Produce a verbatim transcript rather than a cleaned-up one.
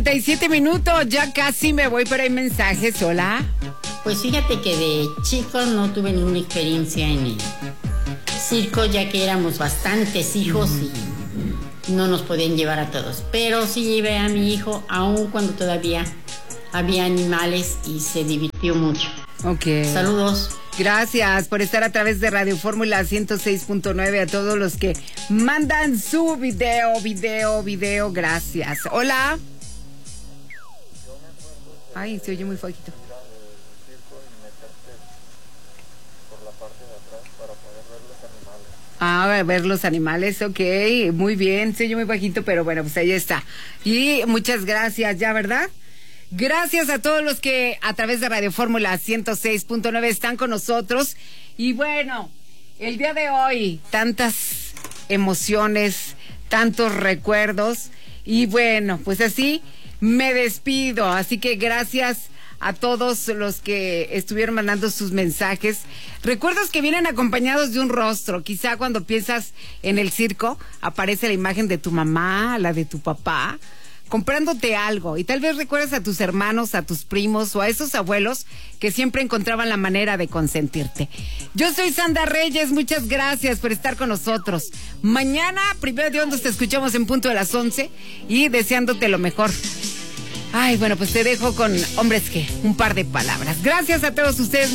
treinta y siete minutos, ya casi me voy, pero hay mensajes. Hola. Pues fíjate que de chicos no tuve ninguna experiencia en el circo, ya que éramos bastantes hijos y no nos podían llevar a todos. Pero sí llevé a mi hijo, aun cuando todavía había animales, y se divirtió mucho. Ok. Saludos. Gracias por estar a través de Radio Fórmula ciento seis punto nueve. A todos los que mandan su video, video, video. Gracias. Hola. Ay, se oye muy fuerte. Ah, ver los animales, ok, muy bien, se oye muy bajito, pero bueno, pues ahí está. Y muchas gracias, ¿ya, verdad? Gracias a todos los que a través de Radio Fórmula ciento seis punto nueve están con nosotros. Y bueno, el día de hoy, tantas emociones, tantos recuerdos. Y bueno, pues así me despido. Así que gracias a todos los que estuvieron mandando sus mensajes. Recuerdos que vienen acompañados de un rostro. Quizá cuando piensas en el circo, aparece la imagen de tu mamá, la de tu papá, comprándote algo, y tal vez recuerdas a tus hermanos, a tus primos o a esos abuelos que siempre encontraban la manera de consentirte. Yo soy Sandra Reyes, muchas gracias por estar con nosotros. Mañana, primero de Dios, te escuchamos en punto de las once y deseándote lo mejor. Ay, bueno, pues te dejo con Hombres G, un par de palabras. Gracias a todos ustedes.